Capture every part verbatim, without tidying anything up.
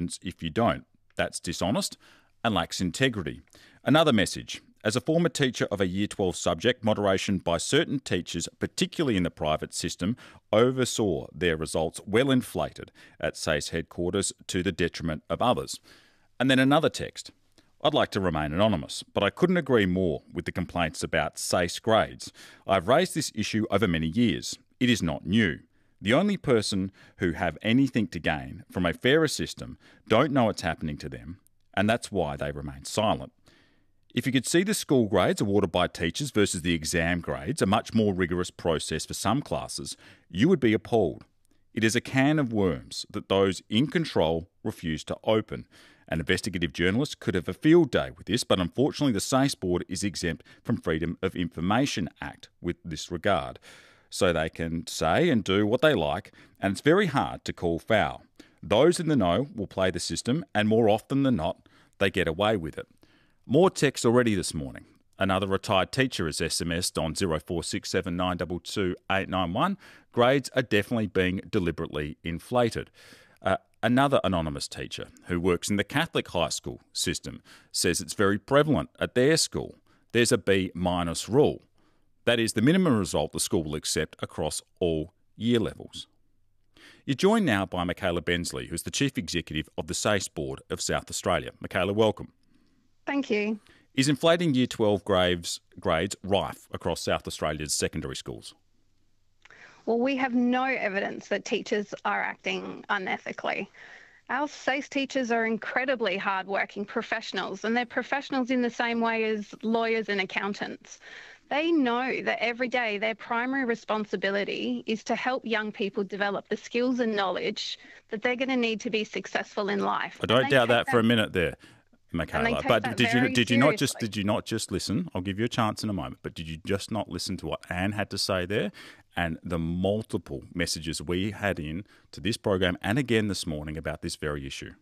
students if you don't. That's dishonest and lacks integrity. Another message. As a former teacher of a Year twelve subject, moderation by certain teachers, particularly in the private system, oversaw their results well inflated at S A C E headquarters to the detriment of others. And then another text. I'd like to remain anonymous, but I couldn't agree more with the complaints about S A C E grades. I've raised this issue over many years. It is not new. The only person who have anything to gain from a fairer system don't know it's happening to them, and that's why they remain silent. If you could see the school grades awarded by teachers versus the exam grades, a much more rigorous process for some classes, you would be appalled. It is a can of worms that those in control refuse to open. An investigative journalist could have a field day with this, but unfortunately the S A C E board is exempt from Freedom of Information Act with this regard. So they can say and do what they like, and it's very hard to call foul. Those in the know will play the system, and more often than not, they get away with it. More text already this morning. Another retired teacher has S M S'd on zero four six seven nine two two eight nine one. Grades are definitely being deliberately inflated. Uh, another anonymous teacher who works in the Catholic high school system says it's very prevalent at their school. There's a B minus rule. That is the minimum result the school will accept across all year levels. You're joined now by Michaela Bensley, who's the Chief Executive of the S A C E Board of South Australia. Michaela, welcome. Thank you. Is inflating Year twelve grades, grades rife across South Australia's secondary schools? Well, we have no evidence that teachers are acting unethically. Our S A C E teachers are incredibly hardworking professionals, and they're professionals in the same way as lawyers and accountants. They know that every day their primary responsibility is to help young people develop the skills and knowledge that they're going to need to be successful in life. I don't doubt that, that for a minute there, Michaela. But did you did you not just did you not just listen? I'll give you a chance in a moment. But did you just not listen to what Anne had to say there, and the multiple messages we had in to this program and again this morning about this very issue?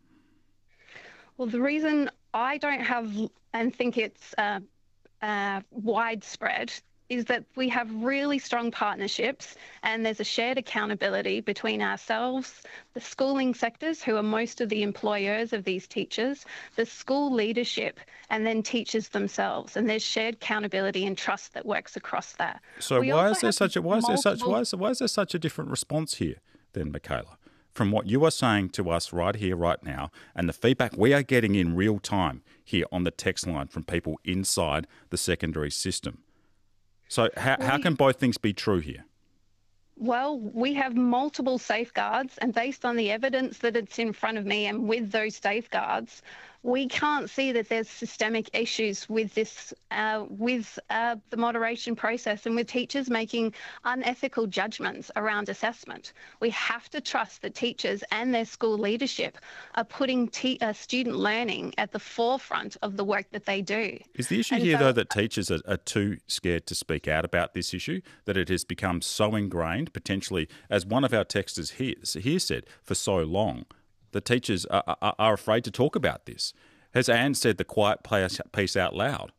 Well, the reason I don't have and think it's uh, uh, widespread is that we have really strong partnerships, and there's a shared accountability between ourselves, the schooling sectors, who are most of the employers of these teachers, the school leadership, and then teachers themselves. And there's shared accountability and trust that works across that. So we why is there such a why is there such why is, why is there such a different response here then, Michaela, from what you are saying to us right here, right now, and the feedback we are getting in real time here on the text line from people inside the secondary system? So how, how can both things be true here? Well, we have multiple safeguards, and based on the evidence that it's in front of me and with those safeguards, we can't see that there's systemic issues with this, uh, with uh, the moderation process and with teachers making unethical judgments around assessment. We have to trust that teachers and their school leadership are putting te- uh, student learning at the forefront of the work that they do. Is the issue and here, so, though, that teachers are, are too scared to speak out about this issue, that it has become so ingrained, potentially, as one of our texters here, here said, for so long, the teachers are, are, are afraid to talk about this? Has Anne said the quiet piece out loud?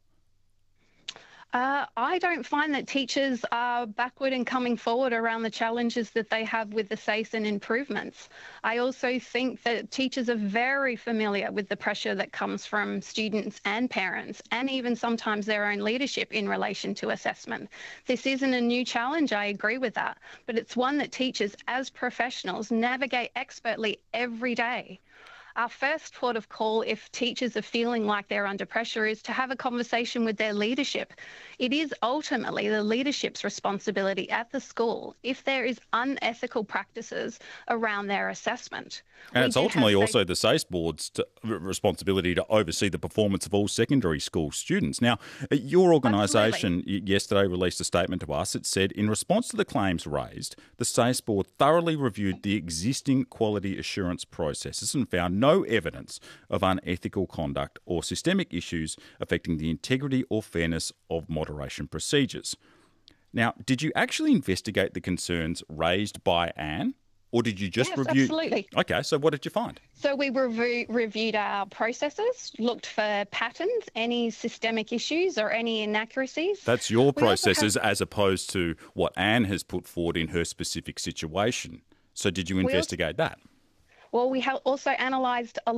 Uh, I don't find that teachers are backward in coming forward around the challenges that they have with the S A C E and improvements. I also think that teachers are very familiar with the pressure that comes from students and parents, and even sometimes their own leadership in relation to assessment. This isn't a new challenge, I agree with that, but it's one that teachers as professionals navigate expertly every day. Our first port of call, if teachers are feeling like they're under pressure, is to have a conversation with their leadership. It is ultimately the leadership's responsibility at the school if there is unethical practices around their assessment. And we it's ultimately have also the S A C E board's to, responsibility to oversee the performance of all secondary school students. Now, your organisation yesterday released a statement to us. It said, in response to the claims raised, the S A C E board thoroughly reviewed the existing quality assurance processes and found no evidence of unethical conduct or systemic issues affecting the integrity or fairness of moderation procedures. Now, did you actually investigate the concerns raised by Anne? Or did you just yes, review? Absolutely. Okay, so what did you find? So we rev- reviewed our processes, looked for patterns, any systemic issues or any inaccuracies. That's your We processes have- as opposed to what Anne has put forward in her specific situation. So did you We also- investigate that? Well, we have also analysed a